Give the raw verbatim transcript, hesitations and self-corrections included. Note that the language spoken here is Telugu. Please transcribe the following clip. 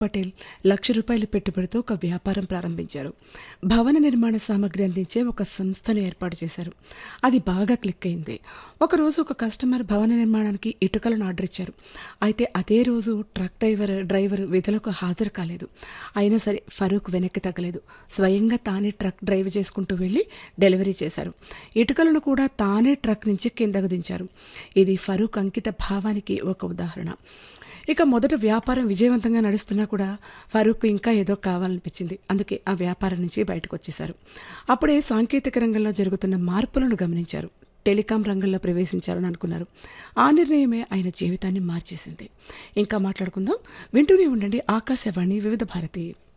పటేల్ లక్ష రూపాయల పెట్టుబడితో ఒక వ్యాపారం ప్రారంభించారు. భవన నిర్మాణ సామగ్రి అందించే ఒక సంస్థను ఏర్పాటు చేశారు. అది బాగా క్లిక్ అయింది. ఒకరోజు ఒక కస్టమర్ భవన నిర్మాణానికి ఇటుకలను ఆర్డర్ ఇచ్చారు. అయితే అదే రోజు ట్రక్ డ్రైవర్ డ్రైవర్ విధులకు హాజరు కాలేదు. అయినా సరే ఫరూక్ వెనక్కి తగ్గలేదు. స్వయంగా తానే ట్రక్ డ్రైవ్ చేసుకుంటూ వెళ్ళి డెలివరీ చేశారు. ఇటుకలను కూడా తానే ట్రక్ నుంచి కిందకు దించారు. ఇది ఫరూక్ అంకిత భావానికి ఒక ఉదాహరణ. ఇక మొదట వ్యాపారం విజయవంతంగా నడుస్తున్నా కూడా ఫరూక్ ఇంకా ఏదో కావాలనిపించింది. అందుకే ఆ వ్యాపారం నుంచి బయటకు వచ్చేశారు. అప్పుడే సాంకేతిక రంగంలో జరుగుతున్న మార్పులను గమనించారు. టెలికాం రంగంలో ప్రవేశించారని అనుకున్నారు. ఆ నిర్ణయమే ఆయన జీవితాన్ని మార్చేసింది. ఇంకా మాట్లాడుకుందాం. వింటూనే ఉండండి ఆకాశవాణి వివిధ భారతి.